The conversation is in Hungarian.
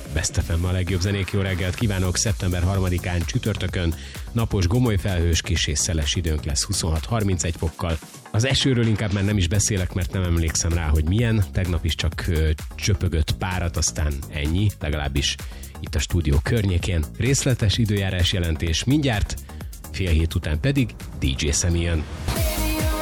Best FM a legjobb zenék, jó reggelt kívánok! Szeptember 3-án csütörtökön napos, gomoly felhős, kis és szeles időnk lesz 26-31 fokkal. Az esőről inkább már nem is beszélek, mert nem emlékszem rá, hogy milyen. Tegnap is csak csöpögött párat, aztán ennyi, legalábbis itt a stúdió környékén. Részletes időjárás jelentés mindjárt, fél hét után pedig DJ Szemi jön.